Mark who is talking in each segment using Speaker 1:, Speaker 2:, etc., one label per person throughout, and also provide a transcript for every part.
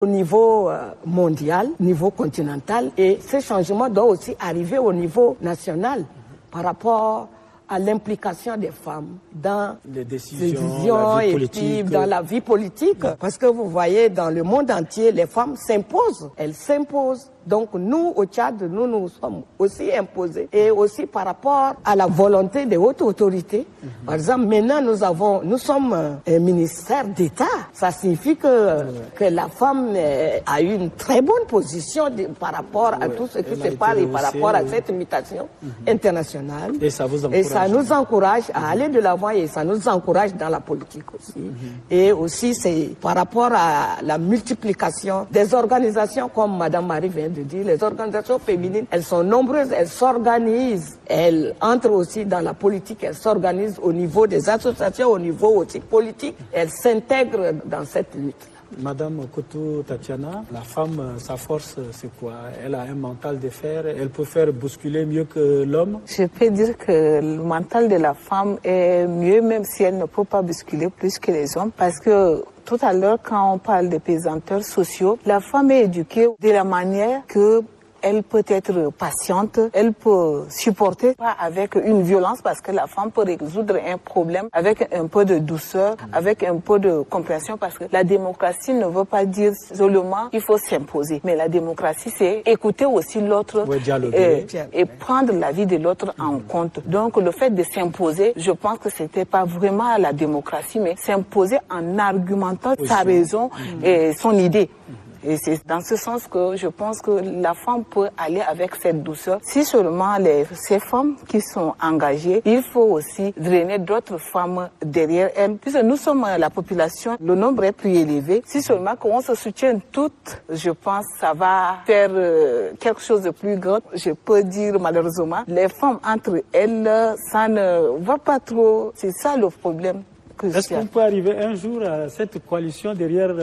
Speaker 1: au niveau mondial, au niveau continental, et ces changements doivent aussi arriver au niveau national par rapport à l'implication des femmes dans
Speaker 2: les décisions
Speaker 1: et puis dans la vie politique. Parce que vous voyez, dans le monde entier, les femmes s'imposent. Elles s'imposent. Donc nous, au Tchad, nous sommes aussi imposés. Et aussi par rapport à la volonté des hautes autorités. Par exemple, maintenant, nous sommes un ministère d'État. Ça signifie que la femme a une très bonne position par rapport à tout ce qui se passe et par rapport à cette invitation internationale.
Speaker 2: Et ça vous encourage.
Speaker 1: Et ça nous encourage à aller de l'avant et ça nous encourage dans la politique aussi. Et aussi, c'est par rapport à la multiplication des organisations comme Madame Marie vient de dire, les organisations féminines, elles sont nombreuses, elles s'organisent, elles entrent aussi dans la politique, elles s'organisent au niveau des associations, au niveau aussi politique, elles s'intègrent dans cette lutte.
Speaker 2: Madame Koto Tatiana, la femme, sa force, c'est quoi? Elle a un mental de fer, elle peut faire bousculer mieux que l'homme?
Speaker 3: Je peux dire que le mental de la femme est mieux, même si elle ne peut pas bousculer plus que les hommes, parce que tout à l'heure, quand on parle des pesanteurs sociaux, la femme est éduquée de la manière que elle peut être patiente, elle peut supporter, pas avec une violence, parce que la femme peut résoudre un problème avec un peu de douceur, avec un peu de compréhension, parce que la démocratie ne veut pas dire seulement qu'il faut s'imposer. Mais la démocratie, c'est écouter aussi l'autre et prendre la vie de l'autre en compte. Donc le fait de s'imposer, je pense que c'était pas vraiment la démocratie, mais s'imposer en argumentant sa raison et son idée. Et c'est dans ce sens que je pense que la femme peut aller avec cette douceur. Si seulement ces femmes qui sont engagées, il faut aussi drainer d'autres femmes derrière elles. Puisque nous sommes la population, le nombre est plus élevé. Si seulement qu'on se soutient toutes, je pense que ça va faire quelque chose de plus grand. Je peux dire malheureusement, les femmes entre elles, ça ne va pas trop. C'est ça le problème.
Speaker 2: Est-ce qu'on peut arriver un jour à cette coalition derrière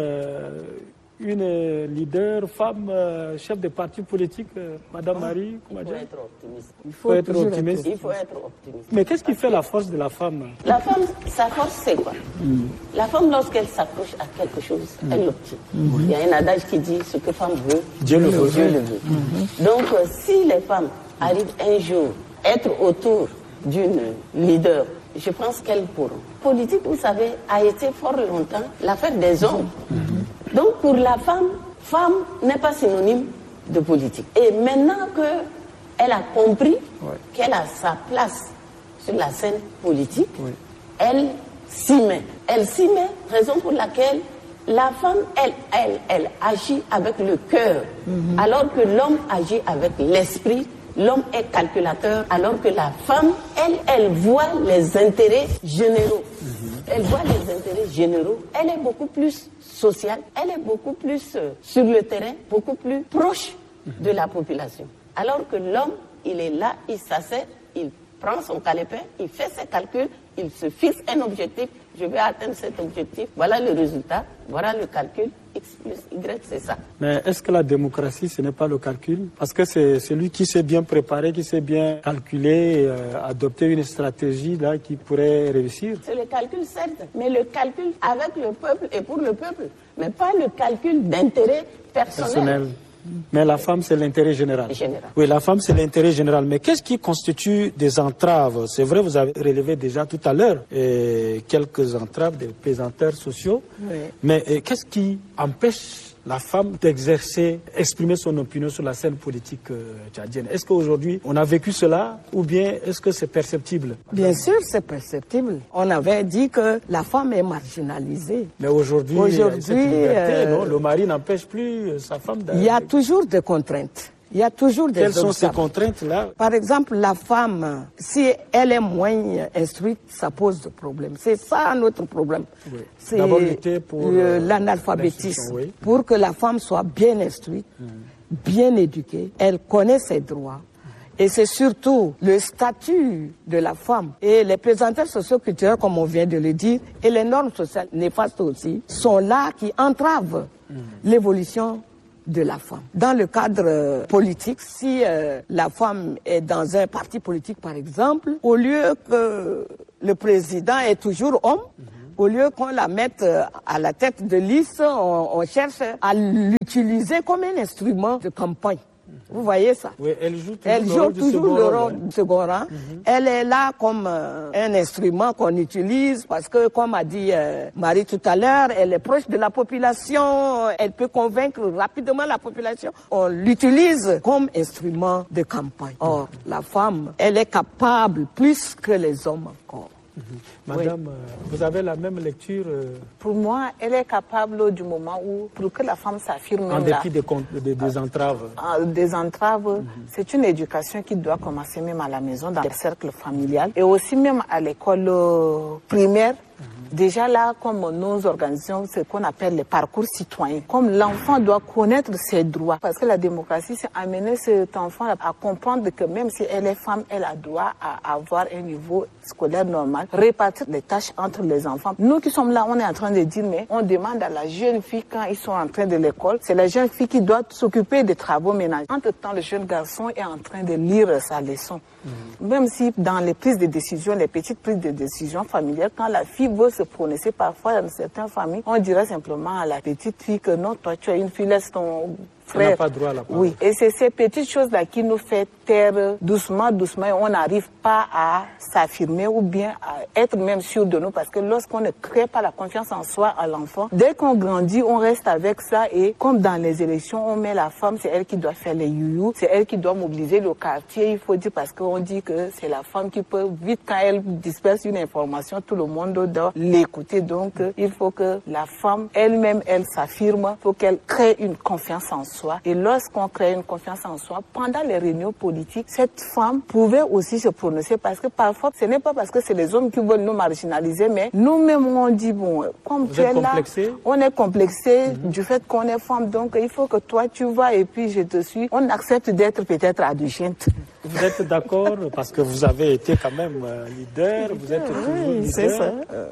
Speaker 2: une leader, femme, chef de parti politique, Madame Marie?
Speaker 1: Il faut être optimiste.
Speaker 2: Il faut être optimiste.
Speaker 1: Il faut être optimiste.
Speaker 2: Mais qu'est-ce qui fait la force de la femme?
Speaker 1: La femme, sa force, c'est quoi? La femme, lorsqu'elle s'accroche à quelque chose, elle l'obtient. Il y a un adage qui dit, ce que femme veut,
Speaker 2: Dieu le veut.
Speaker 1: Dieu le veut. Donc, si les femmes arrivent un jour à être autour d'une leader, je pense qu'elles pourront. Politique, vous savez, a été fort longtemps l'affaire des hommes. Donc pour la femme n'est pas synonyme de politique. Et maintenant qu'elle a compris qu'elle a sa place sur la scène politique, elle s'y met. Elle s'y met, raison pour laquelle la femme, elle agit avec le cœur, alors que l'homme agit avec l'esprit. L'homme est calculateur, alors que la femme, elle voit les intérêts généraux. Elle voit les intérêts généraux. Elle est beaucoup plus sociale. Elle est beaucoup plus sur le terrain, beaucoup plus proche de la population. Alors que l'homme, il est là, il s'assied, il prend son calepin, il fait ses calculs, il se fixe un objectif. Je vais atteindre cet objectif. Voilà le résultat. Voilà le calcul. X plus Y, c'est ça.
Speaker 2: Mais est-ce que la démocratie, ce n'est pas le calcul? Parce que c'est celui qui s'est bien préparé, qui s'est bien calculé, adopter une stratégie là qui pourrait réussir.
Speaker 1: C'est le calcul, certes, mais le calcul avec le peuple et pour le peuple, mais pas le calcul d'intérêt personnel.
Speaker 2: Mais la femme, c'est l'intérêt général. Oui, la femme, c'est l'intérêt général. Mais qu'est-ce qui constitue des entraves? C'est vrai, vous avez relevé déjà tout à l'heure quelques entraves des pesanteurs sociaux. Oui. Mais qu'est-ce qui empêche la femme d'exercer, exprimer son opinion sur la scène politique tchadienne? Est-ce qu'aujourd'hui, on a vécu cela ou bien est-ce que c'est perceptible?
Speaker 1: Bien sûr, c'est perceptible. On avait dit que la femme est marginalisée.
Speaker 2: Mais aujourd'hui cette liberté, non, le mari n'empêche plus sa femme d'aller.
Speaker 1: Il y a toujours des contraintes. Il y a toujours des
Speaker 2: obstacles. Quelles sont ces contraintes-là?
Speaker 1: Par exemple, la femme, si elle est moins instruite, ça pose des problèmes. C'est ça notre problème.
Speaker 2: Oui.
Speaker 1: C'est
Speaker 2: d'abord lutter pour
Speaker 1: l'analphabétisme.
Speaker 2: Oui.
Speaker 1: Pour que la femme soit bien instruite, bien éduquée, elle connaît ses droits. Et c'est surtout le statut de la femme et les pesanteurs socioculturels, comme on vient de le dire, et les normes sociales néfastes aussi, sont là qui entravent l'évolution de la femme. Dans le cadre politique, si la femme est dans un parti politique, par exemple, au lieu que le président est toujours homme,
Speaker 4: Au lieu qu'on la mette à la tête de liste, on cherche à l'utiliser comme un instrument de campagne. Vous voyez ça?
Speaker 2: Oui, elle joue toujours
Speaker 4: le rôle du second rang. Elle est là comme un instrument qu'on utilise parce que, comme a dit Marie tout à l'heure, elle est proche de la population, elle peut convaincre rapidement la population. On l'utilise comme instrument de campagne. Or, la femme, elle est capable plus que les hommes encore.
Speaker 2: Madame, vous avez la même lecture
Speaker 3: Pour moi, elle est capable du moment où, pour que la femme s'affirme...
Speaker 2: En dépit des entraves.
Speaker 3: Des entraves, c'est une éducation qui doit commencer même à la maison, dans le cercle familial, et aussi même à l'école primaire. Déjà là, comme nous organisons ce qu'on appelle les parcours citoyens, comme l'enfant doit connaître ses droits, parce que la démocratie, c'est amener cet enfant à comprendre que même si elle est femme, elle a droit à avoir un niveau scolaire normal, répartir les tâches entre les enfants. Nous qui sommes là, on est en train de dire, mais on demande à la jeune fille quand ils sont en train de l'école, c'est la jeune fille qui doit s'occuper des travaux ménagers. Entre-temps, le jeune garçon est en train de lire sa leçon. Même si dans les prises de décision, les petites prises de décision familiales, quand la fille veut se prononcer, parfois dans certaines familles, on dirait simplement à la petite fille que non, toi tu es une fille, laisse ton frère.
Speaker 2: On n'a pas droit à la parole.
Speaker 3: Oui, et c'est ces petites choses-là qui nous fait taire doucement, doucement, et on n'arrive pas à s'affirmer ou bien à être même sûr de nous, parce que lorsqu'on ne crée pas la confiance en soi à l'enfant, dès qu'on grandit, on reste avec ça, et comme dans les élections, on met la femme, c'est elle qui doit faire les youyou, c'est elle qui doit mobiliser le quartier, il faut dire, parce qu'on dit que c'est la femme qui peut vite, quand elle disperse une information, tout le monde doit l'écouter, donc il faut que la femme elle-même, elle s'affirme, il faut qu'elle crée une confiance en soi, et lorsqu'on crée une confiance en soi, pendant les réunions politiques, cette femme pouvait aussi se prononcer, parce que parfois, ce n'est pas parce que c'est les hommes qui veulent nous marginaliser, mais nous-mêmes, on dit, bon, comme tu es là, on est complexé du fait qu'on est femme, donc il faut que toi, tu vas, et puis je te suis. On accepte d'être peut-être indulgente.
Speaker 2: Vous êtes d'accord, parce que vous avez été quand même leader, vous êtes toujours leader.
Speaker 3: C'est ça.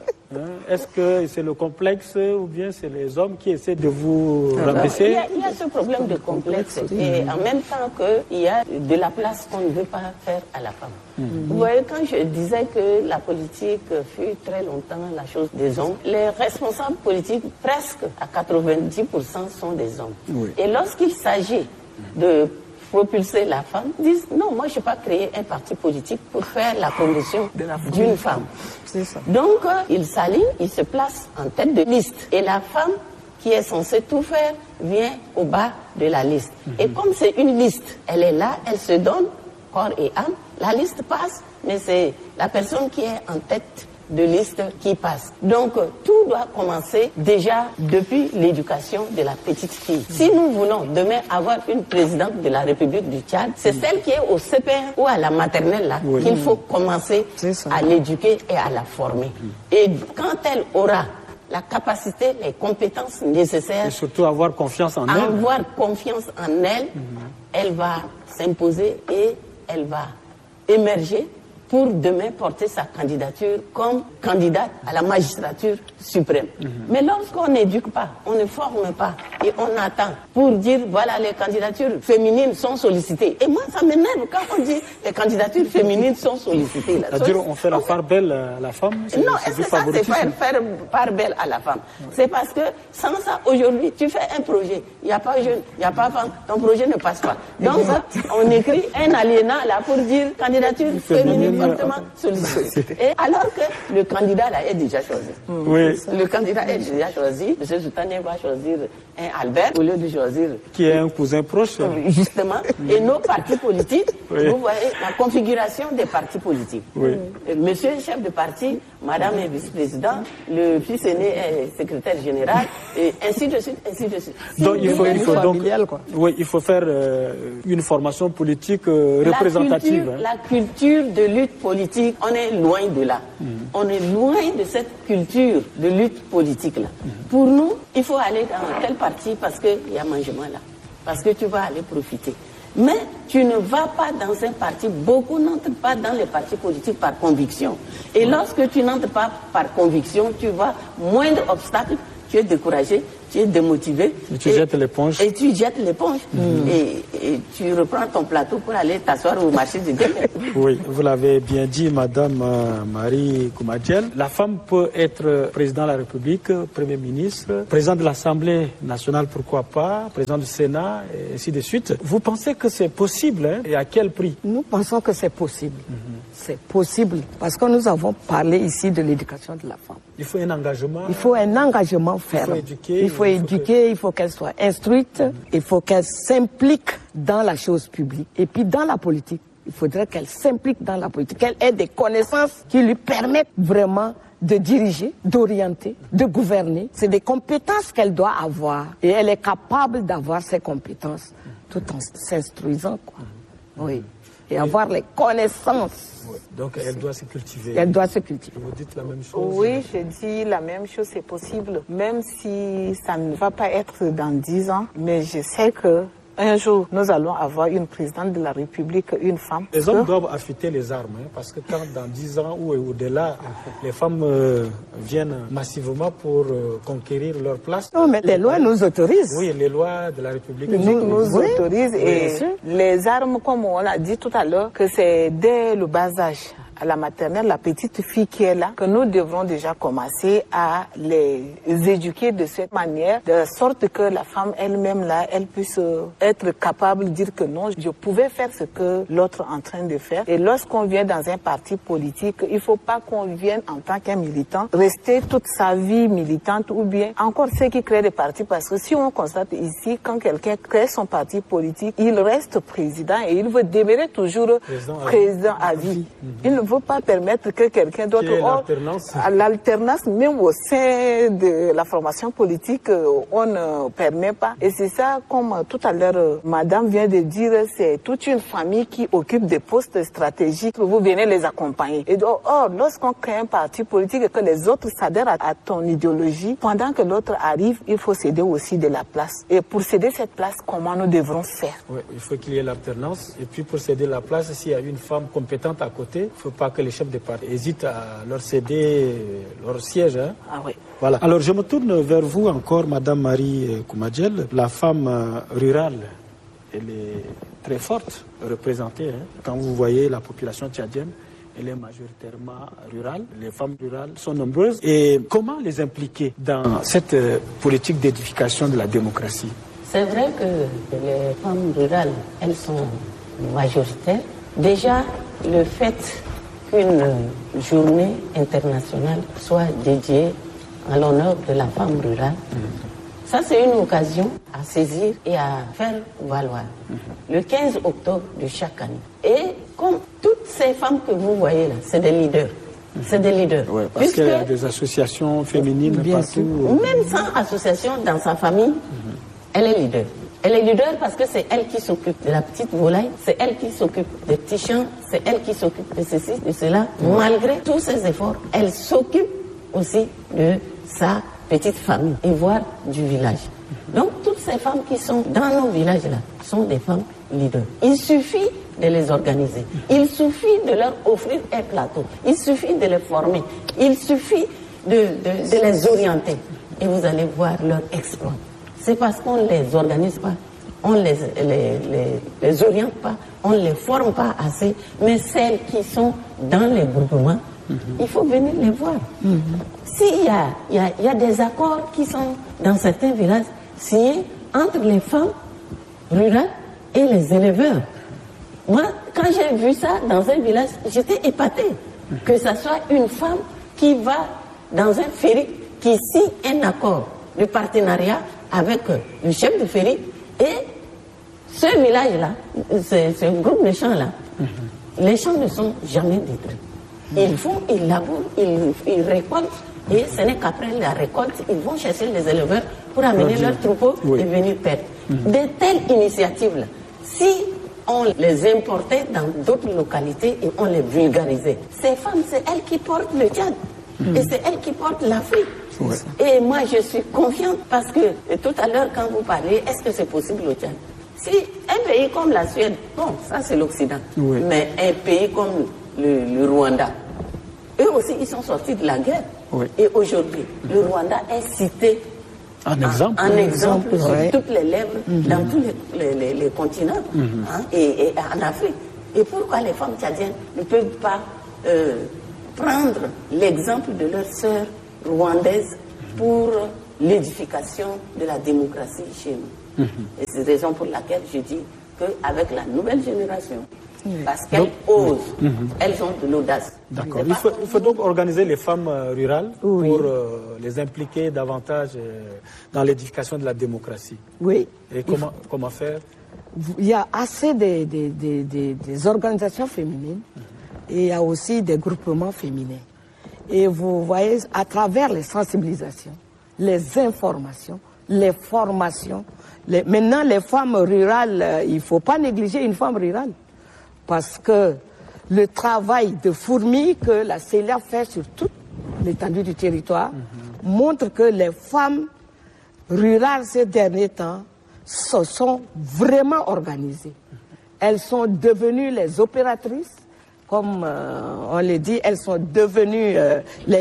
Speaker 2: Est-ce que c'est le complexe ou bien c'est les hommes qui essaient de vous rabaisser?
Speaker 1: Il y a ce problème de complexe et en même temps qu'il y a de la place qu'on ne veut pas faire à la femme. Vous voyez, quand je disais que la politique fut très longtemps la chose des hommes, les responsables politiques, presque à 90% sont des hommes. Oui. Et lorsqu'il s'agit de propulser la femme, disent non, moi je ne vais pas créer un parti politique pour faire la promotion d'une femme.
Speaker 3: C'est ça.
Speaker 1: Donc il s'aligne, il se place en tête de liste. Et la femme qui est censée tout faire vient au bas de la liste. Et comme c'est une liste, elle est là, elle se donne corps et âme, la liste passe, mais c'est la personne qui est en tête de liste qui passe. Donc, tout doit commencer déjà depuis l'éducation de la petite fille. Si nous voulons demain avoir une présidente de la République du Tchad, c'est celle qui est au CPR ou à la maternelle là qu'il faut commencer à l'éduquer et à la former. Et quand elle aura la capacité, les compétences nécessaires...
Speaker 2: Et surtout avoir confiance en elle.
Speaker 1: Avoir confiance en elle, elle va s'imposer et elle va émerger pour demain porter sa candidature comme candidate à la magistrature suprême. Mais lorsqu'on n'éduque pas, on ne forme pas et on attend pour dire voilà, les candidatures féminines sont sollicitées. Et moi ça m'énerve quand on dit les candidatures féminines sont sollicitées.
Speaker 2: C'est-à-dire on fait la part belle à la femme?
Speaker 1: Non, est-ce que ça c'est faire part belle à la femme? C'est parce que sans ça, aujourd'hui, tu fais un projet, il n'y a pas jeune, il n'y a pas femme, ton projet ne passe pas. Donc on écrit un alinéa là pour dire candidature féminine fortement sollicitée. Et alors que le candidat là est déjà choisi.
Speaker 2: Oui.
Speaker 1: Le candidat est déjà choisi. M. Soutanier va choisir un Albert au lieu de choisir...
Speaker 2: Qui est un cousin proche.
Speaker 1: Justement. Et nos partis politiques, vous voyez la configuration des partis politiques. Monsieur est chef de parti, madame est vice-président, le fils aîné est secrétaire général, et ainsi de suite, ainsi de suite.
Speaker 2: Donc il faut faire une formation politique représentative.
Speaker 1: La culture de lutte politique, on est loin de là. On est loin de cette culture de lutte politique là. Pour nous, il faut aller dans tel parti parce qu'il y a mangement là, parce que tu vas aller profiter. Mais tu ne vas pas dans un parti, beaucoup n'entrent pas dans les partis politiques par conviction. Et lorsque tu n'entres pas par conviction, tu vas moindre obstacle, tu es découragé, tu es démotivé.
Speaker 2: Et tu jettes l'éponge.
Speaker 1: Et tu jettes l'éponge. Et tu reprends ton plateau pour aller t'asseoir au marché du demain.
Speaker 2: Oui, vous l'avez bien dit, Madame Marie Koumadjel. La femme peut être président de la République, Premier ministre, président de l'Assemblée nationale, pourquoi pas, président du Sénat, et ainsi de suite. Vous pensez que c'est possible, hein, et à quel prix?
Speaker 4: Nous pensons que c'est possible. C'est possible parce que nous avons parlé ici de l'éducation de la femme.
Speaker 2: Il faut un engagement.
Speaker 4: Il faut un engagement ferme. Il faut éduquer, il faut qu'elle soit instruite, il faut qu'elle s'implique dans la chose publique. Et puis dans la politique, il faudrait qu'elle s'implique dans la politique, qu'elle ait des connaissances qui lui permettent vraiment de diriger, d'orienter, de gouverner. C'est des compétences qu'elle doit avoir. Et elle est capable d'avoir ces compétences tout en s'instruisant, quoi. Oui. Et avoir les connaissances.
Speaker 2: Oui. Donc elle doit se cultiver.
Speaker 4: Elle doit se cultiver.
Speaker 2: Vous dites la même chose?
Speaker 3: Oui, je dis la même chose, c'est possible. Même si ça ne va pas être dans 10 ans, mais je sais que un jour, nous allons avoir une présidente de la République, une femme.
Speaker 2: Les hommes doivent affûter les armes, hein, parce que quand dans 10 ans ou au-delà, les femmes viennent massivement pour conquérir leur place.
Speaker 4: Non, mais les lois nous autorisent.
Speaker 2: Oui, les lois de la République
Speaker 3: nous autorisent. Et les armes, comme on l'a dit tout à l'heure, que c'est dès le bas âge. À la maternelle, la petite fille qui est là, que nous devrons déjà commencer à les éduquer de cette manière, de sorte que la femme elle-même là, elle puisse être capable de dire que non, je pouvais faire ce que l'autre est en train de faire. Et lorsqu'on vient dans un parti politique, il ne faut pas qu'on vienne en tant qu'un militant, rester toute sa vie militante ou bien encore ceux qui créent des partis, parce que si on constate ici, quand quelqu'un crée son parti politique, il reste président et il veut demeurer toujours président à vie. Il ne faut pas permettre que quelqu'un d'autre... L'alternance, même au sein de la formation politique, on ne permet pas. Et c'est ça, comme tout à l'heure, madame vient de dire, c'est toute une famille qui occupe des postes stratégiques. Vous venez les accompagner. Et donc, lorsqu'on crée un parti politique et que les autres s'adhèrent à ton idéologie, pendant que l'autre arrive, il faut céder aussi de la place. Et pour céder cette place, comment nous devrons faire?
Speaker 2: Oui, il faut qu'il y ait l'alternance. Et puis pour céder la place, s'il y a une femme compétente à côté, il ne faut pas que les chefs de parti hésitent à leur céder leur siège. Hein.
Speaker 3: Ah oui.
Speaker 2: Voilà. Alors je me tourne vers vous encore, Madame Marie Koumadjel. La femme rurale, elle est très forte, représentée. Hein. Quand vous voyez la population tchadienne, elle est majoritairement rurale. Les femmes rurales sont nombreuses. Et comment les impliquer dans cette politique d'édification de la démocratie?
Speaker 1: C'est vrai que les femmes rurales, elles sont majoritaires. Déjà, le fait qu'une journée internationale soit dédiée à l'honneur de la femme rurale, ça c'est une occasion à saisir et à faire valoir. Le 15 octobre de chaque année. Et comme toutes ces femmes que vous voyez là, c'est des leaders. C'est des leaders.
Speaker 2: Ouais, parce qu'il y a des associations féminines partout.
Speaker 1: Même sans association dans sa famille, elle est leader. Elle est leader parce que c'est elle qui s'occupe de la petite volaille, c'est elle qui s'occupe des petits champs, c'est elle qui s'occupe de ceci, de cela. Malgré tous ses efforts, elle s'occupe aussi de sa petite famille et voire du village. Donc toutes ces femmes qui sont dans nos villages là sont des femmes leaders. Il suffit de les organiser. Il suffit de leur offrir un plateau. Il suffit de les former. Il suffit de les orienter. Et vous allez voir leur exploit. C'est parce qu'on ne les organise pas, on ne les oriente pas, on ne les forme pas assez. Mais celles qui sont dans les groupements, il faut venir les voir. S'il y a des accords qui sont dans certains villages signés entre les femmes rurales et les éleveurs. Moi, quand j'ai vu ça dans un village, j'étais épatée. Que ce soit une femme qui va dans un ferry, qui signe un accord de partenariat avec le chef de ferry et ce village-là, ce groupe de champs-là, les champs ne sont jamais détruits. Ils font, ils labourent, ils récoltent et ce n'est qu'après la récolte, ils vont chercher les éleveurs pour amener leurs troupeaux et venir perdre. De telles initiatives-là, si on les importait dans d'autres localités et on les vulgarisait, ces femmes, c'est elles qui portent le Tchad et c'est elles qui portent l'Afrique. Et moi, je suis confiante parce que tout à l'heure, quand vous parlez, est-ce que c'est possible au Tchad? Si un pays comme la Suède, bon, ça c'est l'Occident, mais un pays comme le Rwanda, eux aussi, ils sont sortis de la guerre. Et aujourd'hui, le Rwanda est cité
Speaker 2: Un exemple.
Speaker 1: Un exemple sur toutes les lèvres, dans tous les continents, et en Afrique. Et pourquoi les femmes tchadiennes ne peuvent pas prendre l'exemple de leurs sœurs rwandaises pour l'édification de la démocratie chez nous? Et c'est la raison pour laquelle je dis qu'avec la nouvelle génération, parce qu'elles osent, elles ont de l'audace.
Speaker 2: D'accord. Il faut donc organiser les femmes rurales pour les impliquer davantage dans l'édification de la démocratie.
Speaker 4: Oui.
Speaker 2: Et comment faire?
Speaker 4: Il y a assez des organisations féminines et il y a aussi des groupements féminins. Et vous voyez, à travers les sensibilisations, les informations, les formations, maintenant les femmes rurales, il ne faut pas négliger une femme rurale. Parce que le travail de fourmi que la CELIA fait sur toute l'étendue du territoire montre que les femmes rurales ces derniers temps se sont vraiment organisées. Elles sont devenues les opératrices, comme on le dit, elles sont devenues les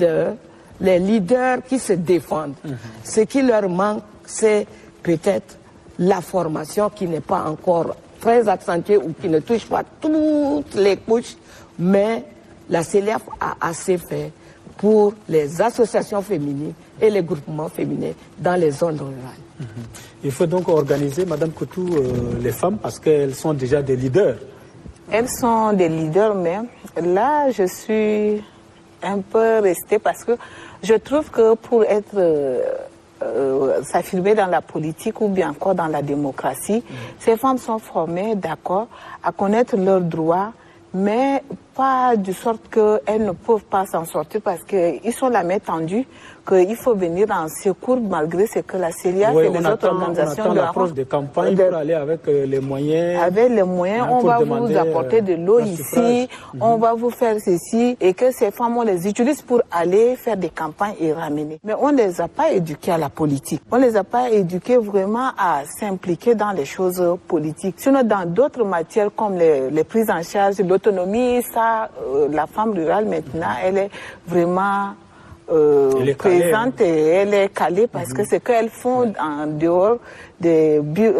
Speaker 4: leaders qui se défendent. Ce qui leur manque, c'est peut-être la formation qui n'est pas encore très accentuée ou qui ne touche pas toutes les couches, mais la CELIA a assez fait pour les associations féminines et les groupements féminins dans les zones rurales.
Speaker 2: Il faut donc organiser, Madame Coutou, les femmes parce qu'elles sont déjà des leaders.
Speaker 3: Elles sont des leaders, mais là, je suis un peu restée parce que je trouve que pour être s'affirmer dans la politique ou bien encore dans la démocratie, ces femmes sont formées, d'accord, à connaître leurs droits, mais pas de sorte qu'elles ne peuvent pas s'en sortir parce qu'ils sont la main tendue, qu'il faut venir en secours malgré ce que la CELIA et les autres organisations...
Speaker 2: On attend l'approche des campagnes pour aller avec les moyens...
Speaker 3: Avec les moyens, on va vous apporter de l'eau ici, on va vous faire ceci, et que ces femmes, on les utilise pour aller faire des campagnes et ramener. Mais on ne les a pas éduquées à la politique. On ne les a pas éduquées vraiment à s'impliquer dans les choses politiques. Sinon, dans d'autres matières comme les prises en charge, l'autonomie, ça, la femme rurale maintenant, elle est vraiment... présente et elle est calée parce que ce qu'elles font en dehors des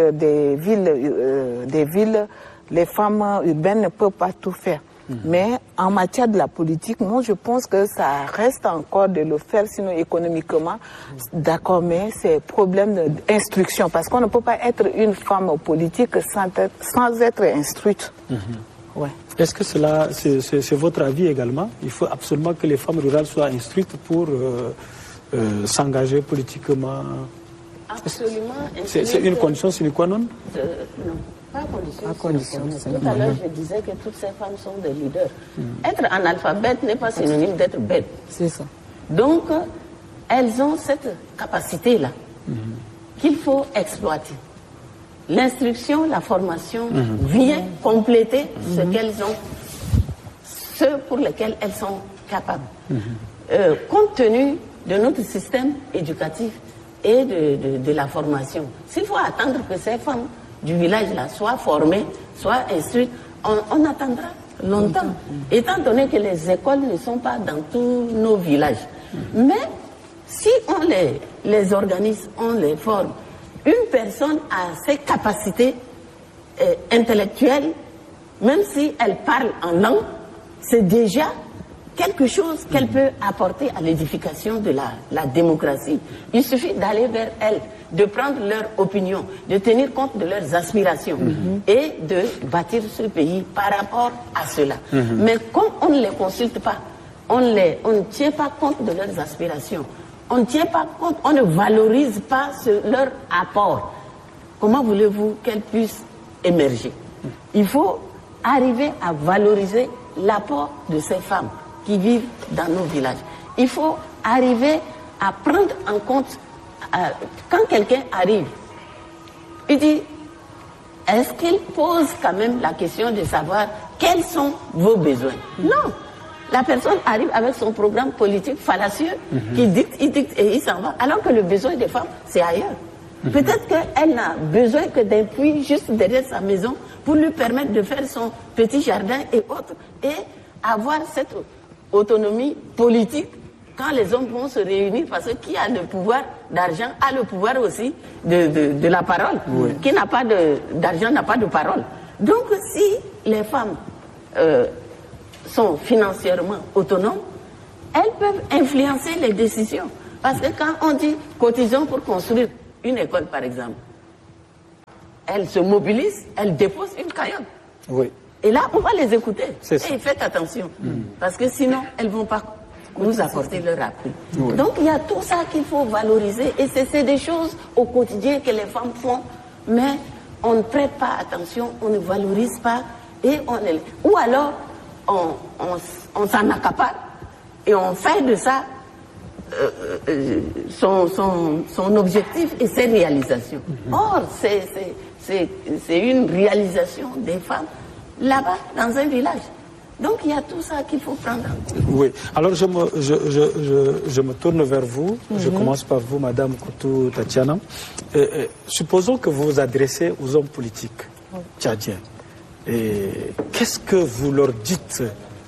Speaker 3: villes, les femmes urbaines ne peuvent pas tout faire. Mais en matière de la politique, moi je pense que ça reste encore de le faire, sinon économiquement, d'accord, mais c'est problème d'instruction parce qu'on ne peut pas être une femme politique sans être instruite. Ouais.
Speaker 2: Est-ce que c'est votre avis également? Il faut absolument que les femmes rurales soient instruites pour s'engager politiquement.
Speaker 1: Absolument.
Speaker 2: C'est une condition sine qua non?
Speaker 1: Non, pas condition. Tout à l'heure, je disais que toutes ces femmes sont des leaders. Être analphabète n'est pas synonyme d'être bête.
Speaker 4: C'est ça.
Speaker 1: Donc, elles ont cette capacité-là qu'il faut exploiter. L'instruction, la formation vient compléter ce qu'elles ont, ce pour lesquels elles sont capables. Compte tenu de notre système éducatif et de la formation, s'il faut attendre que ces femmes du village-là soient formées, soient instruites, on attendra longtemps, étant donné que les écoles ne sont pas dans tous nos villages. Mais si on les organise, on les forme, une personne a ses capacités intellectuelles, même si elle parle en langue, c'est déjà quelque chose qu'elle peut apporter à l'édification de la démocratie. Il suffit d'aller vers elles, de prendre leur opinion, de tenir compte de leurs aspirations et de bâtir ce pays par rapport à cela. Mais comme on ne les consulte pas, on ne tient pas compte de leurs aspirations, on ne tient pas compte, on ne valorise pas leur apport. Comment voulez-vous qu'elles puissent émerger? Il faut arriver à valoriser l'apport de ces femmes qui vivent dans nos villages. Il faut arriver à prendre en compte, quand quelqu'un arrive, il dit, est-ce qu'il pose quand même la question de savoir quels sont vos besoins? Non. La personne arrive avec son programme politique fallacieux qui dicte et il s'en va. Alors que le besoin des femmes, c'est ailleurs. Peut-être qu'elle n'a besoin que d'un puits juste derrière sa maison pour lui permettre de faire son petit jardin et autres, et avoir cette autonomie politique quand les hommes vont se réunir, parce que qui a le pouvoir d'argent a le pouvoir aussi de la parole. Oui. Qui n'a pas d'argent n'a pas de parole. Donc si les femmes sont financièrement autonomes, elles peuvent influencer les décisions. Parce que quand on dit cotisons pour construire une école, par exemple, elles se mobilisent, elles déposent une cagnotte.
Speaker 2: Oui.
Speaker 1: Et là, on va les écouter.
Speaker 2: Et
Speaker 1: faites attention, parce que sinon, elles ne vont pas nous apporter leur appui. Oui. Donc, il y a tout ça qu'il faut valoriser. Et c'est des choses au quotidien que les femmes font, mais on ne prête pas attention, on ne valorise pas, et ou alors, on s'en accapare, et on fait de ça son objectif et ses réalisations. Or, c'est une réalisation des femmes là-bas, dans un village. Donc, il y a tout ça qu'il faut prendre en compte.
Speaker 2: Oui. Alors, je me tourne vers vous. Je commence par vous, Madame Koutou Tatiana. Supposons que vous vous adressez aux hommes politiques tchadiens. Qu'est-ce que vous leur dites?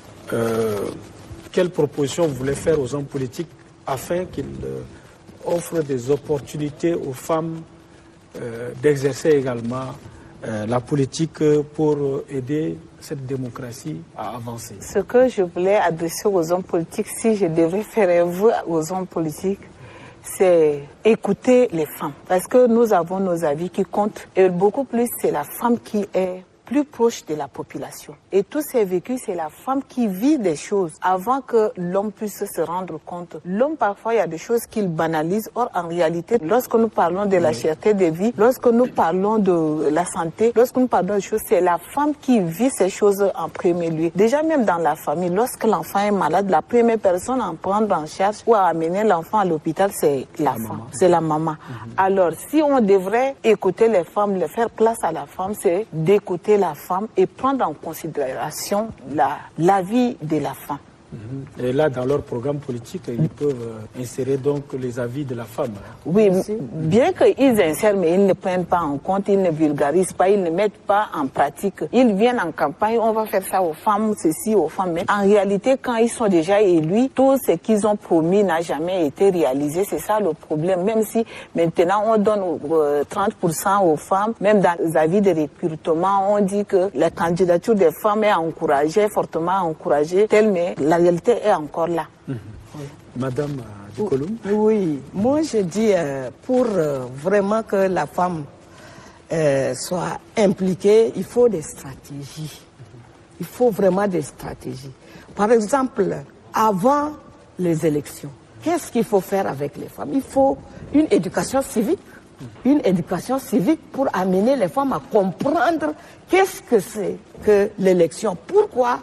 Speaker 2: Quelles propositions vous voulez faire aux hommes politiques afin qu'ils offrent des opportunités aux femmes d'exercer également la politique pour aider cette démocratie à avancer?
Speaker 3: Ce que je voulais adresser aux hommes politiques, si je devrais faire œuvre aux hommes politiques, c'est écouter les femmes. Parce que nous avons nos avis qui comptent. Et beaucoup plus, c'est la femme qui est plus proche de la population. Et tous ces vécus, c'est la femme qui vit des choses avant que l'homme puisse se rendre compte. L'homme, parfois, il y a des choses qu'il banalise. Or, en réalité, lorsque nous parlons de la cherté de vie, lorsque nous parlons de la santé, lorsque nous parlons de choses, c'est la femme qui vit ces choses en premier lieu. Déjà, même dans la famille, lorsque l'enfant est malade, la première personne à prendre en charge ou à amener l'enfant à l'hôpital, c'est la femme. C'est la maman. Alors, si on devrait écouter les femmes, les faire place à la femme, c'est d'écouter la femme et prendre en considération la vie de la femme.
Speaker 2: Et là, dans leur programme politique, ils peuvent insérer donc les avis de la femme.
Speaker 3: Oui, bien qu'ils insèrent, mais ils ne prennent pas en compte, ils ne vulgarisent pas, ils ne mettent pas en pratique. Ils viennent en campagne, on va faire ça aux femmes, ceci aux femmes. Mais en réalité, quand ils sont déjà élus, tout ce qu'ils ont promis n'a jamais été réalisé. C'est ça le problème. Même si maintenant on donne 30% aux femmes, même dans les avis de recrutement, on dit que la candidature des femmes est encouragée, fortement encouragée, mais la réalité est encore là.
Speaker 2: Oui. Madame Dikoloum?
Speaker 4: Oui, moi je dis pour vraiment que la femme soit impliquée, il faut des stratégies. Il faut vraiment des stratégies. Par exemple, avant les élections, qu'est-ce qu'il faut faire avec les femmes? Il faut une éducation civique. Une éducation civique pour amener les femmes à comprendre qu'est-ce que c'est que l'élection. Pourquoi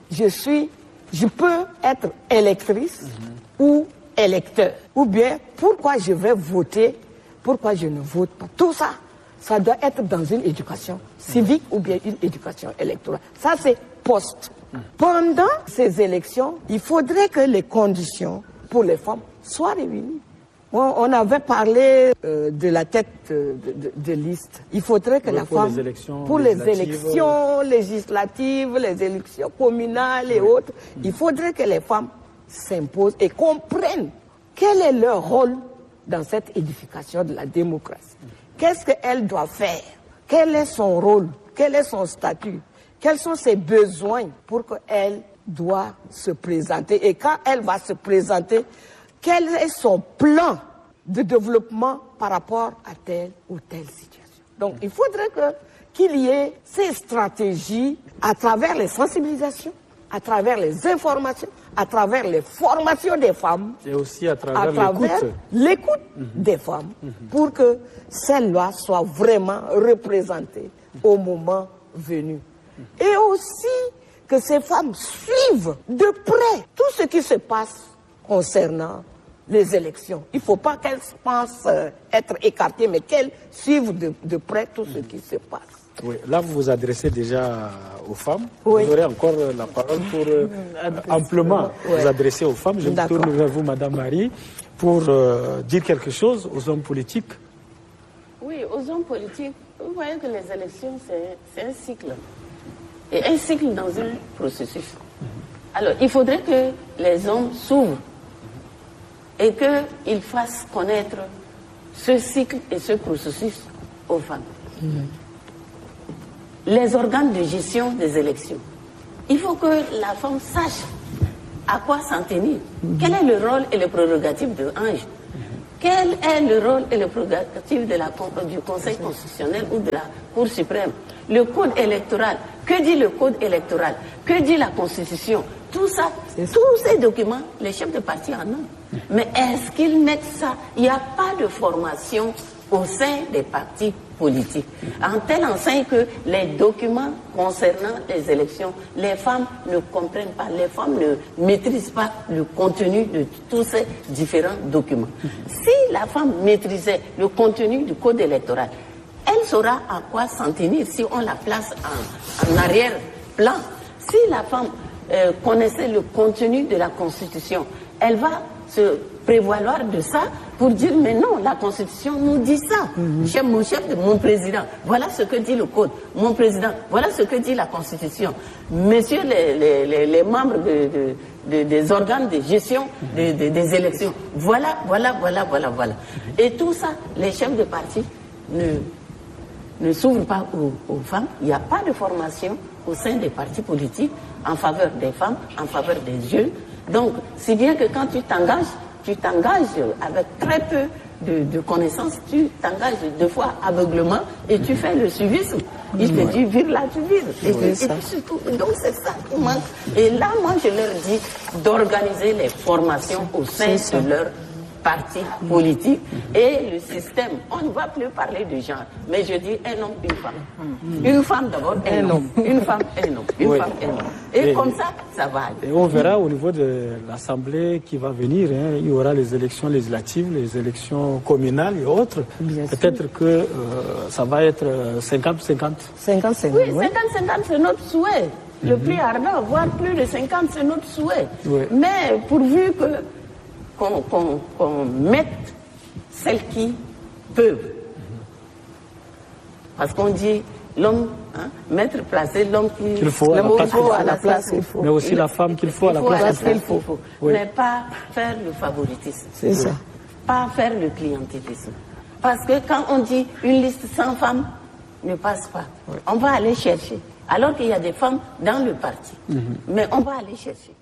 Speaker 4: je peux être électrice ou électeur. Ou bien, pourquoi je vais voter, pourquoi je ne vote pas. Tout ça, ça doit être dans une éducation civique ou bien une éducation électorale. Ça, c'est post. Pendant ces élections, il faudrait que les conditions pour les femmes soient réunies. On avait parlé de la tête de liste. Il faudrait que la femme, pour les élections législatives, les élections communales et autres, il faudrait que les femmes s'imposent et comprennent quel est leur rôle dans cette édification de la démocratie. Qu'est-ce qu'elle doit faire? Quel est son rôle? Quel est son statut? Quels sont ses besoins pour qu'elle doit se présenter? Et quand elle va se présenter, quel est son plan de développement par rapport à telle ou telle situation? Donc, il faudrait qu'il y ait ces stratégies à travers les sensibilisations, à travers les informations, à travers les formations des femmes.
Speaker 2: Et aussi à travers
Speaker 4: l'écoute des femmes, pour que celle-là soit vraiment représentée au moment venu. Et aussi que ces femmes suivent de près tout ce qui se passe concernant les élections. Il ne faut pas qu'elles pensent être écartées, mais qu'elles suivent de près tout ce qui se passe.
Speaker 2: Oui, là, vous vous adressez déjà aux femmes. Oui. Vous aurez encore la parole pour amplement vous adresser aux femmes. Je me tourne vers vous, Madame Marie, pour dire quelque chose aux hommes politiques.
Speaker 1: Oui, aux hommes politiques, vous voyez que les élections, c'est un cycle. Et un cycle dans un processus. Alors, il faudrait que les hommes s'ouvrent et qu'il fasse connaître ce cycle et ce processus aux femmes. Les organes de gestion des élections. Il faut que la femme sache à quoi s'en tenir. Quel est le rôle et les prérogatives de Ange? Quel est le rôle et les prérogatives du Conseil constitutionnel ou de la Cour suprême? Le code électoral. Que dit le code électoral? Que dit la Constitution? Tout ça, tous ces documents, les chefs de parti en ont. Mais est-ce qu'ils mettent ça? Il n'y a pas de formation au sein des partis politiques. En telle enseigne que les documents concernant les élections, les femmes ne comprennent pas, les femmes ne maîtrisent pas le contenu de tous ces différents documents. Si la femme maîtrisait le contenu du code électoral, elle saura à quoi s'en tenir si on la place en arrière-plan. Si la femme connaissait le contenu de la Constitution, elle va se prévaloir de ça pour dire mais non, la Constitution nous dit ça. Mon chef, mon président, voilà ce que dit le code. Mon président, voilà ce que dit la Constitution. Messieurs les membres des organes de gestion des élections, voilà. Et tout ça, les chefs de parti ne s'ouvrent pas aux femmes. Il n'y a pas de formation au sein des partis politiques en faveur des femmes, en faveur des jeunes. Donc, si bien que quand tu t'engages avec très peu de connaissances, tu t'engages deux fois aveuglement et tu fais le suivisme. Il te dit, vire là, tu vires. Donc, c'est ça qui manque. Et là, moi, je leur dis d'organiser les formations au sein de leur parti politique et le système. On ne va plus parler de genre, mais je dis un homme, une femme. Une femme d'abord, un homme. Une femme, un homme. Une femme, un homme. Et comme ça va aller.
Speaker 2: Et on verra au niveau de l'Assemblée qui va venir, hein, il y aura les élections législatives, les élections communales et autres. Peut-être que ça va être 50-50.
Speaker 1: 50-50. Oui, 50-50, c'est notre souhait. Le plus ardent, voire plus de 50, c'est notre souhait. Mais pourvu que qu'on mette celles qui peuvent. Parce qu'on dit l'homme, mettre, placer l'homme qu'il faut à la place qu'il faut.
Speaker 2: Mais aussi la femme qu'il faut à la place qu'il faut.
Speaker 1: Mais pas faire le favoritisme.
Speaker 2: C'est ça.
Speaker 1: Pas faire le clientélisme. Parce que quand on dit une liste sans femmes ne passe pas, on va aller chercher. Alors qu'il y a des femmes dans le parti. Mais on va aller chercher.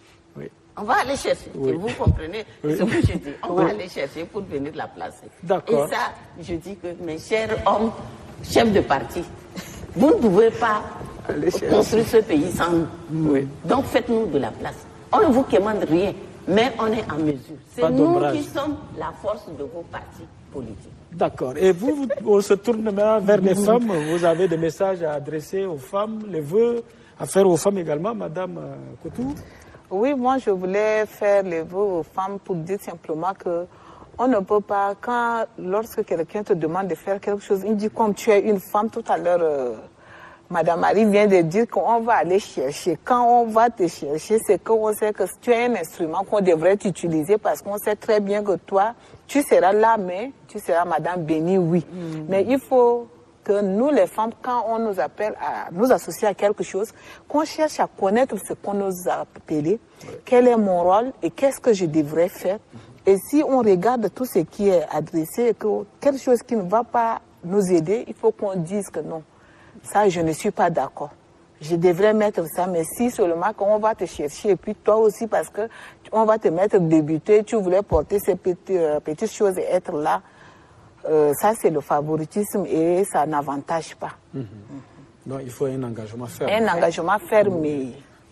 Speaker 1: On va aller chercher, vous comprenez ce que je dis. On va aller chercher pour venir la placer.
Speaker 2: D'accord.
Speaker 1: Et ça, je dis que mes chers hommes, chefs de parti, vous ne pouvez pas construire ce pays sans nous. Donc faites-nous de la place. On ne vous commande rien, mais on est en mesure. C'est nous qui sommes la force de vos partis politiques.
Speaker 2: D'accord. Et vous, on se tourne maintenant vers les femmes. Vous avez des messages à adresser aux femmes, les vœux à faire aux femmes également, Madame Coutou?
Speaker 3: Oui, moi je voulais faire les vœux aux femmes pour dire simplement que on ne peut pas, lorsque quelqu'un te demande de faire quelque chose, il dit comme tu es une femme, tout à l'heure, Madame Marie vient de dire qu'on va aller chercher. Quand on va te chercher, c'est qu'on sait que tu es un instrument qu'on devrait utiliser parce qu'on sait très bien que toi, tu seras là, mais tu seras Madame Bénie, oui. Mais il faut que nous, les femmes, quand on nous appelle à nous associer à quelque chose, qu'on cherche à connaître ce qu'on nous a appelé, quel est mon rôle et qu'est-ce que je devrais faire. Et si on regarde tout ce qui est adressé et que quelque chose qui ne va pas nous aider, il faut qu'on dise que non, ça, je ne suis pas d'accord. Je devrais mettre ça, mais si seulement qu'on va te chercher, et puis toi aussi, parce que on va te mettre débuter, tu voulais porter ces petites choses et être là, ça, c'est le favoritisme et ça n'avantage pas.
Speaker 2: Donc, il faut un engagement ferme.
Speaker 3: Un engagement ferme, mais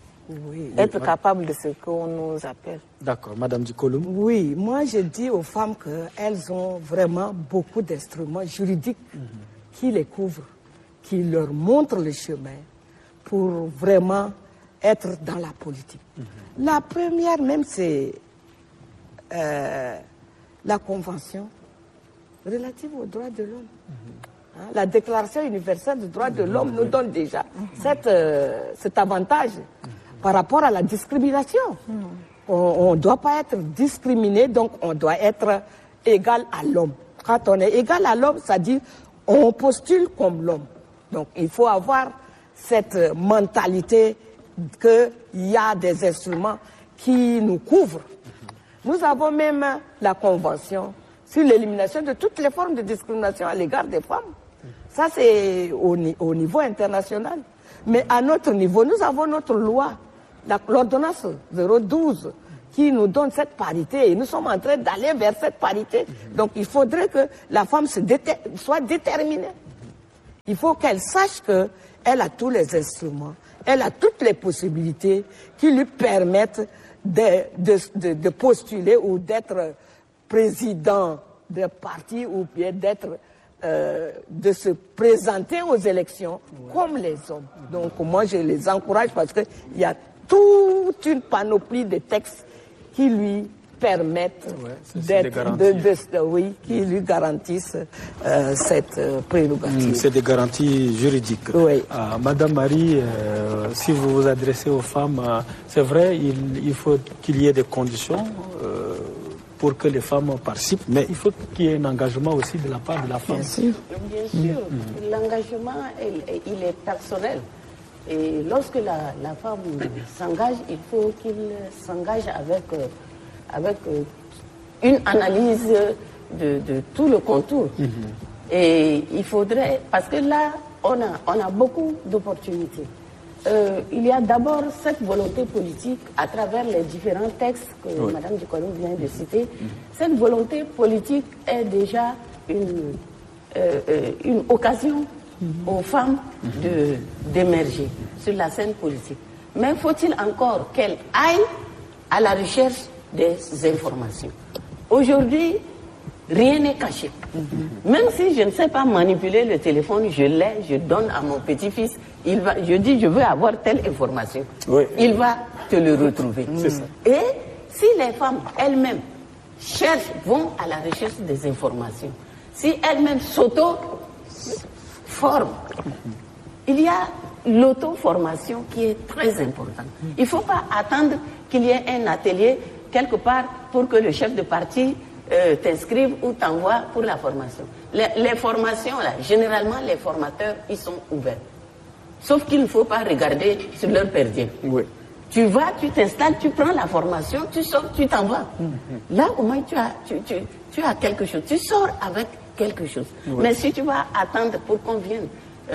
Speaker 3: être capable de ce qu'on nous appelle.
Speaker 2: D'accord. Madame Dikoloum?
Speaker 4: Oui, moi, je dis aux femmes qu'elles ont vraiment beaucoup d'instruments juridiques qui les couvrent, qui leur montrent le chemin pour vraiment être dans la politique. La première même, c'est la Convention relative aux droits de l'homme. La Déclaration universelle des droits de l'homme nous donne déjà cet avantage par rapport à la discrimination. On ne doit pas être discriminé, donc on doit être égal à l'homme. Quand on est égal à l'homme, ça dit on postule comme l'homme. Donc il faut avoir cette mentalité qu'il y a des instruments qui nous couvrent. Nous avons même la Convention sur l'élimination de toutes les formes de discrimination à l'égard des femmes. Ça, c'est au niveau international. Mais à notre niveau, nous avons notre loi, l'ordonnance 012, qui nous donne cette parité. Et nous sommes en train d'aller vers cette parité. Donc, il faudrait que la femme soit déterminée. Il faut qu'elle sache qu'elle a tous les instruments, elle a toutes les possibilités qui lui permettent de postuler ou d'être président d'un parti ou bien de se présenter aux élections comme les hommes. Donc moi je les encourage parce qu'il y a toute une panoplie de textes qui lui permettent qui lui garantissent cette prérogative.
Speaker 2: C'est des garanties juridiques.
Speaker 4: Oui.
Speaker 2: Madame Marie, si vous vous adressez aux femmes, c'est vrai, il faut qu'il y ait des conditions pour que les femmes participent, mais il faut qu'il y ait un engagement aussi de la part de la femme.
Speaker 4: Bien sûr.
Speaker 1: Bien sûr. L'engagement, il est personnel. Et lorsque la femme s'engage, il faut qu'il s'engage avec une analyse de tout le contour. Et il faudrait, parce que là, on a beaucoup d'opportunités. Il y a d'abord cette volonté politique à travers les différents textes que Mme Dikoulou vient de citer. Cette volonté politique est déjà une occasion aux femmes d'émerger sur la scène politique. Mais faut-il encore qu'elles aillent à la recherche des informations? Aujourd'hui, rien n'est caché. Même si je ne sais pas manipuler le téléphone, je donne à mon petit-fils, je dis je veux avoir telle information. Oui. Il va te le retrouver. Ça. Et si les femmes elles-mêmes vont à la recherche des informations, si elles-mêmes s'auto-forment, il y a l'auto-formation qui est très importante. Il ne faut pas attendre qu'il y ait un atelier quelque part pour que le chef de parti t'inscrive ou t'envoie pour la formation. Les formations, là, généralement, les formateurs, ils sont ouverts. Sauf qu'il ne faut pas regarder sur leur perdien. Oui. Tu vas, tu t'installes, tu prends la formation, tu sors, tu t'en vas. Là, au moins, tu as quelque chose. Tu sors avec quelque chose. Oui. Mais si tu vas attendre pour qu'on vienne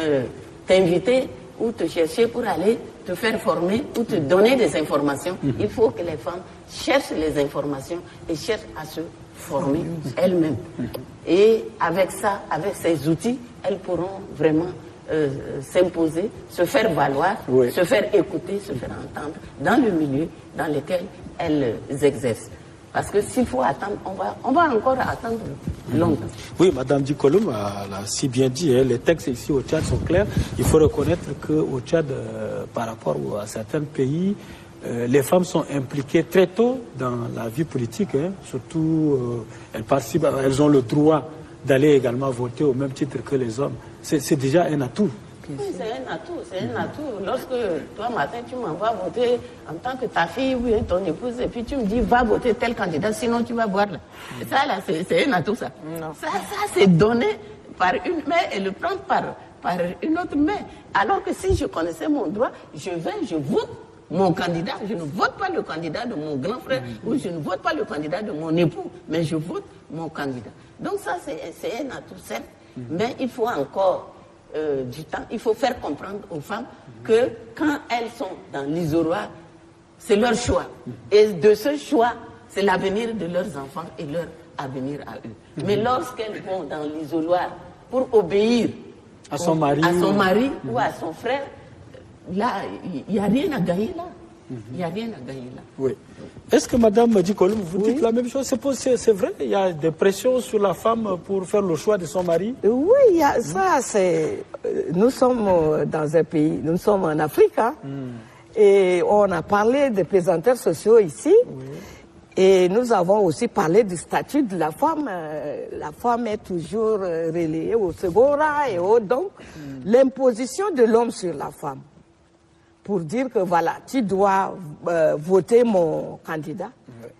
Speaker 1: t'inviter ou te chercher pour aller te faire former ou te donner des informations, il faut que les femmes cherchent les informations et cherchent à se former elles-mêmes. Et avec ça, avec ces outils, elles pourront vraiment s'imposer, se faire valoir, se faire écouter, se faire entendre dans le milieu dans lequel elles exercent. Parce que s'il faut attendre, on va encore attendre longtemps.
Speaker 2: Oui, Madame Dikoulou l'a si bien dit, les textes ici au Tchad sont clairs. Il faut reconnaître qu'au Tchad, par rapport à certains pays, les femmes sont impliquées très tôt dans la vie politique. Surtout, elles participent, elles ont le droit d'aller également voter au même titre que les hommes. C'est déjà un atout.
Speaker 1: Oui, c'est un atout. Lorsque toi, matin, tu m'envoies voter en tant que ta fille ou ton épouse, et puis tu me dis, va voter tel candidat, sinon tu vas boire là. Ça, là, c'est un atout, ça. Non. Ça c'est donné par une main et le prendre par une autre main. Alors que si je connaissais mon droit, je vote mon candidat. Je ne vote pas le candidat de mon grand frère ou je ne vote pas le candidat de mon époux, mais je vote mon candidat. Donc ça, c'est un atout, certes, mais il faut encore du temps. Il faut faire comprendre aux femmes que quand elles sont dans l'isoloir, c'est leur choix. Et de ce choix, c'est l'avenir de leurs enfants et leur avenir à eux. Mais lorsqu'elles vont dans l'isoloir pour obéir
Speaker 2: à son mari
Speaker 1: ou à son frère, là, il n'y a rien à gagner là. Il n'y a rien à gagner là.
Speaker 2: Oui. Est-ce que Madame Dikoulou, vous dites la même chose? C'est vrai, il y a des pressions sur la femme pour faire le choix de son mari?
Speaker 4: Oui, ça c'est... Nous sommes dans un pays, nous sommes en Afrique, hein, et on a parlé des pesanteurs sociaux ici, et nous avons aussi parlé du statut de la femme. La femme est toujours relayée au second rang, et donc l'imposition de l'homme sur la femme, pour dire que voilà, tu dois voter mon candidat.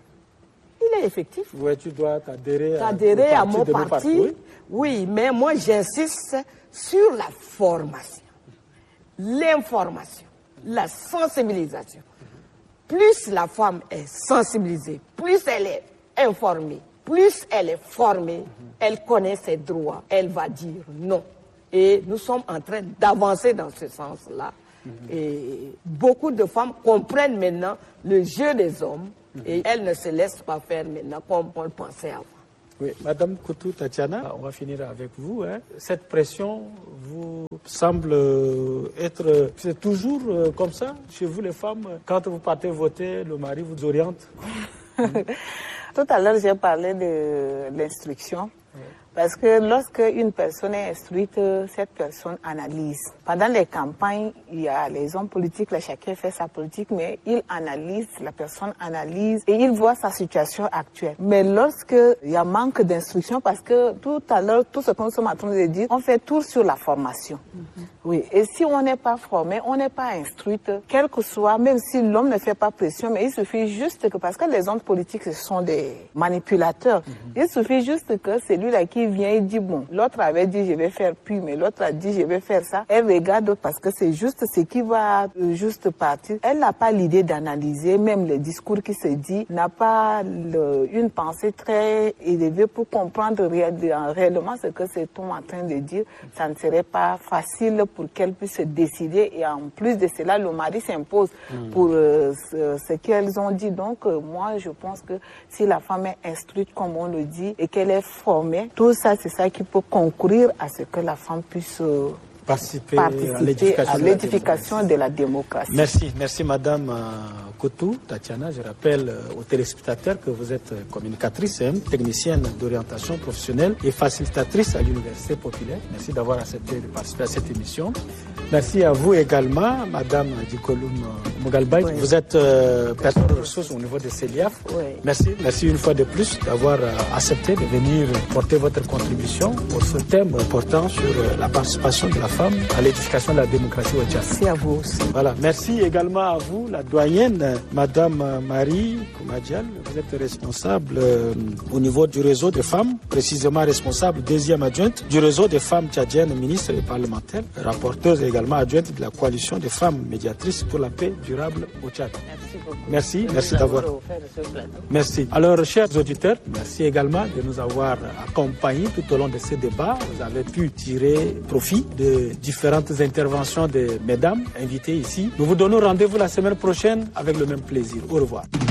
Speaker 4: Il est effectif.
Speaker 2: Oui, tu dois t'adhérer
Speaker 4: à mon parti. Oui, mais moi j'insiste sur la formation, l'information, la sensibilisation. plus la femme est sensibilisée, plus elle est informée, plus elle est formée, elle connaît ses droits, elle va dire non. Et nous sommes en train d'avancer dans ce sens-là. Et beaucoup de femmes comprennent maintenant le jeu des hommes et elles ne se laissent pas faire maintenant comme on le pensait avant.
Speaker 2: Oui, Madame Koutou Tatiana, on va finir avec vous. Cette pression vous semble être... C'est toujours comme ça chez vous les femmes? Quand vous partez voter, le mari vous oriente?
Speaker 3: Tout à l'heure, j'ai parlé de l'instruction. Parce que lorsque une personne est instruite, cette personne analyse. Pendant les campagnes, il y a les hommes politiques, là, chacun fait sa politique, mais il analyse, la personne analyse et il voit sa situation actuelle. Mais lorsque il y a manque d'instruction, parce que tout à l'heure, tout ce que nous sommes en train de dire, on fait tout sur la formation. Oui, et si on n'est pas formé, on n'est pas instruite, quel que soit, même si l'homme ne fait pas pression, mais il suffit juste que, parce que les hommes politiques, ce sont des manipulateurs, il suffit juste que celui-là qui vient et dit, bon, l'autre avait dit je vais faire puis, mais l'autre a dit je vais faire ça, elle regarde parce que c'est juste ce qui va juste partir. Elle n'a pas l'idée d'analyser, même le discours qui se dit, n'a pas une pensée très élevée pour comprendre réellement ce que c'est tout en train de dire. Ça ne serait pas facile pour qu'elle puisse se décider et en plus de cela, le mari s'impose pour ce qu'elles ont dit. Donc moi je pense que si la femme est instruite comme on le dit et qu'elle est formée, tout ça c'est ça qui peut concourir à ce que la femme puisse participer à l'édification de la démocratie.
Speaker 2: Merci Madame Koutou Tatiana. Je rappelle aux téléspectateurs que vous êtes communicatrice, technicienne d'orientation professionnelle et facilitatrice à l'Université populaire. Merci d'avoir accepté de participer à cette émission. Merci à vous également, Madame Dikoloum Mugalbaï. Oui. Vous êtes personne de ressources au niveau de CELIAF. Oui. Merci une fois de plus d'avoir accepté de venir porter votre contribution pour ce thème important sur la participation de la femme à l'édification de la démocratie au Tchad.
Speaker 3: Merci à vous aussi.
Speaker 2: Voilà. Merci également à vous, la doyenne, Madame Marie Koumadial. Vous êtes responsable au niveau du réseau des femmes, précisément responsable, deuxième adjointe du réseau des femmes tchadiennes, ministres et parlementaires, rapporteuse également adjointe de la coalition des femmes médiatrices pour la paix durable au Tchad.
Speaker 1: Merci beaucoup.
Speaker 2: Merci d'avoir. Merci. Alors, chers auditeurs, merci également de nous avoir accompagnés tout au long de ce débat. Vous avez pu tirer profit de différentes interventions de mesdames invitées ici. Nous vous donnons rendez-vous la semaine prochaine avec le même plaisir. Au revoir.